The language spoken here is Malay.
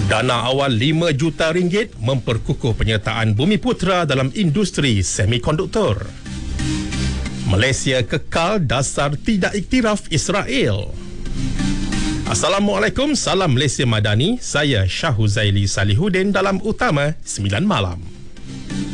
Dana awal RM5 juta memperkukuh penyertaan Bumiputera dalam industri semikonduktor. Malaysia kekal dasar tidak iktiraf Israel. Assalamualaikum, salam Malaysia Madani. Saya Syah Huzaili Salihuddin dalam Utama 9 Malam.